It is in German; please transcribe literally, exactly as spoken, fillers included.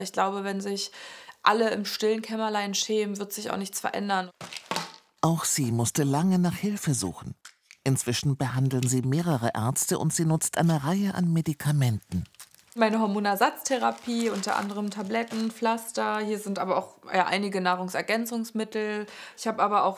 Ich glaube, wenn sich alle im stillen Kämmerlein schämen, wird sich auch nichts verändern. Auch sie musste lange nach Hilfe suchen. Inzwischen behandeln sie mehrere Ärzte und sie nutzt eine Reihe an Medikamenten. Meine Hormonersatztherapie, unter anderem Tabletten, Pflaster. Hier sind aber auch ja, einige Nahrungsergänzungsmittel. Ich habe aber auch